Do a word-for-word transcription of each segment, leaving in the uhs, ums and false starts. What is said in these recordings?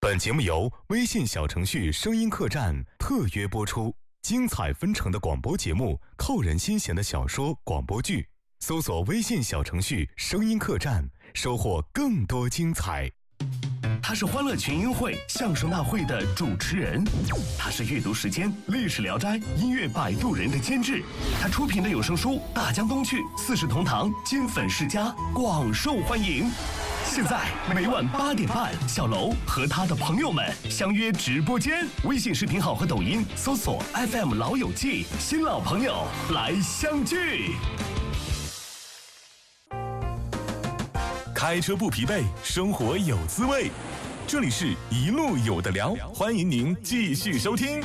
本节目由微信小程序声音客栈特约播出，精彩纷呈的广播节目，扣人心弦的小说、广播剧，搜索微信小程序声音客栈，收获更多精彩。 他是欢乐群英会相声大会的主持人，他是阅读时间历史聊斋音乐摆渡人的监制，他出品的有声书《大江东去》四世同堂金粉世家广受欢迎。现在每晚八点半，小楼和他的朋友们相约直播间，微信视频号和抖音搜索 F M 老友记，新老朋友来相聚。 开车不疲惫，生活有滋味。这里是一路有的聊，欢迎您继续收听。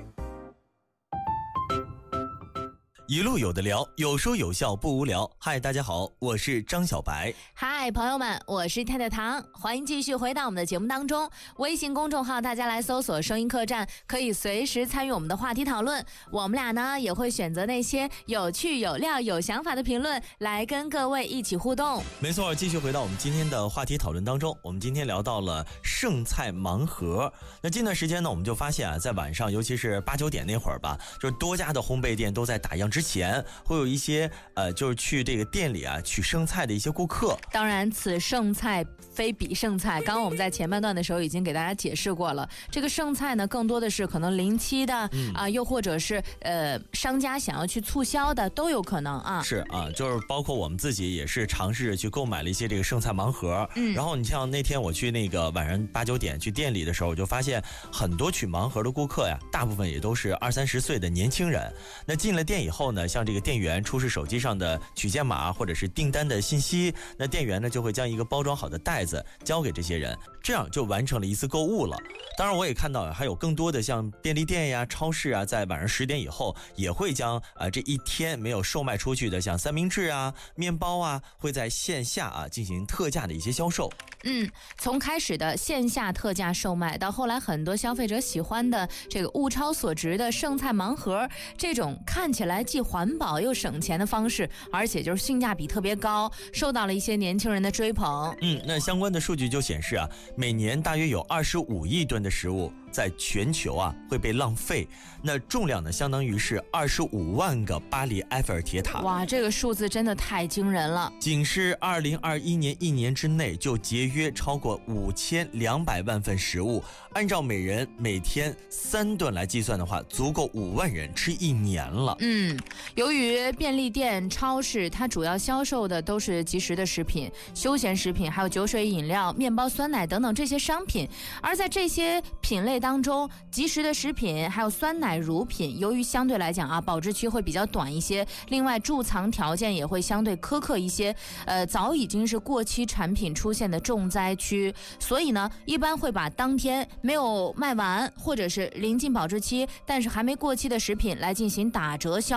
一路有的聊，有说有笑不无聊。嗨，大家好，我是张小白。 嗨，朋友们，我是太太糖，欢迎继续回到我们的节目当中。微信公众号大家来搜索声音客栈，可以随时参与我们的话题讨论。我们俩呢也会选择那些有趣有料有想法的评论来跟各位一起互动。 没错，继续回到我们今天的话题讨论当中。我们今天聊到了剩菜盲盒。那近段时间呢，我们就发现啊，在晚上尤其是八九点那会儿吧，就是多家的烘焙店都在打烊之前会有一些呃，就是去这个店里啊取剩菜的一些顾客。 当然此剩菜非彼剩菜，刚刚我们在前半段的时候已经给大家解释过了，这个剩菜呢更多的是可能临期的啊、嗯呃，又或者是呃商家想要去促销的都有可能啊。 是啊，就是包括我们自己也是尝试着去购买了一些这个剩菜盲盒。嗯，然后你像那天我去那个晚上八九点去店里的时候，我就发现很多取盲盒的顾客呀，大部分也都是二三十岁的年轻人。那进了店以后呢，像这个店员出示手机上的取件码或者是订单的信息，那店员呢就会将一个包装好的袋子交给这些人，这样就完成了一次购物了。当然我也看到还有更多的像便利店呀、超市啊，在晚上十点以后也会将啊、呃、这一天没有售卖出去的像三明治啊、面包啊，会在线下啊进行特价的一些销售。 嗯，从开始的线下特价售卖，到后来很多消费者喜欢的这个物超所值的剩菜盲盒，这种看起来既环保又省钱的方式，而且就是性价比特别高，受到了一些年轻人的追捧。 嗯，那相关的数据就显示啊，每年大约有二十五亿吨的食物在全球啊会被浪费，那重量呢相当于是二十五万个巴黎埃菲尔铁塔。 哇，这个数字真的太惊人了！ 仅是二零二一年一年之内就节约超过五千两百万份食物，按照每人每天三顿来计算的话，足够五万人吃一年了。 嗯，由于便利店、超市它主要销售的都是即食的食品、休闲食品，还有酒水饮料、面包、酸奶等等这些商品，而在这些品类当中，即食的食品还有酸奶、乳品，由于相对来讲啊，保质期会比较短一些，另外贮藏条件也会相对苛刻一些，呃，早已经是过期产品出现的重灾区，所以呢，一般会把当天没有卖完或者是临近保质期但是还没过期的食品来进行打折销